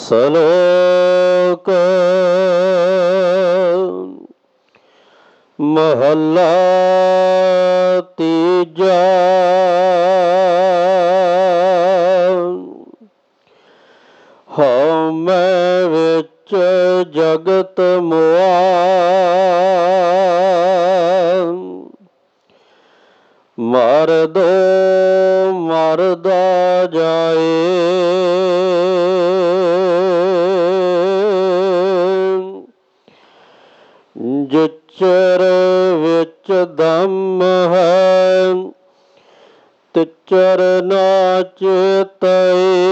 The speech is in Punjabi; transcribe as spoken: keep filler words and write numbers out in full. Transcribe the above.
ਸਲੋਕ ਮਹੱਲਾ ਤੀਜਾ। ਹਉ ਮੈਂ ਵਿੱਚ ਜਗਤ ਮੁਆ, ਮਰਦੋ ਮਰਦਾ ਜਾਏ। ਜਿਚਰ ਵਿੱਚ ਦਮ ਹੈ ਤਿਚਰ ਨਾ ਚੇਤੈ,